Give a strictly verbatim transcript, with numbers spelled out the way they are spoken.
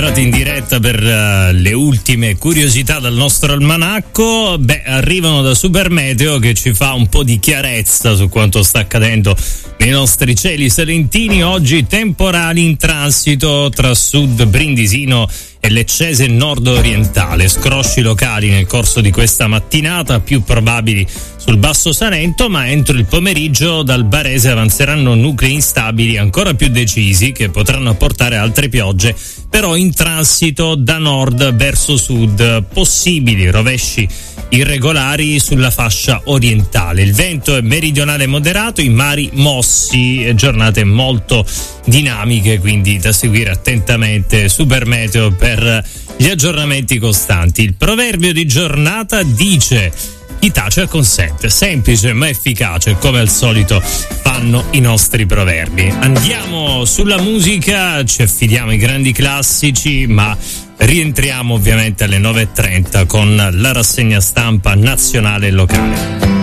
entrati in diretta per uh, le ultime curiosità dal nostro almanacco. Beh, arrivano da Supermeteo che ci fa un po' di chiarezza su quanto sta accadendo nei nostri cieli salentini. Oggi temporali in transito tra sud brindisino e Leccese nord-orientale, scrosci locali nel corso di questa mattinata, più probabili sul Basso Salento, ma entro il pomeriggio dal Barese avanzeranno nuclei instabili ancora più decisi che potranno portare altre piogge, però in transito da nord verso sud, possibili rovesci irregolari sulla fascia orientale. Il vento è meridionale moderato, i mari mossi, giornate molto dinamiche, quindi da seguire attentamente Supermeteo per gli aggiornamenti costanti. Il proverbio di giornata dice: chi tace acconsente, semplice ma efficace, come al solito fanno i nostri proverbi. Andiamo sulla musica, ci affidiamo ai grandi classici, ma rientriamo ovviamente alle nove e trenta con la rassegna stampa nazionale e locale.